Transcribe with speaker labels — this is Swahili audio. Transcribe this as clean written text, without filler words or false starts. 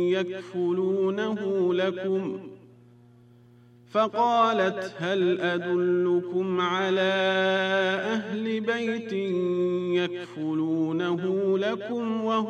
Speaker 1: يكفلونه لكم فقالت هل أدلكم على أهل بيت يكفلونه لكم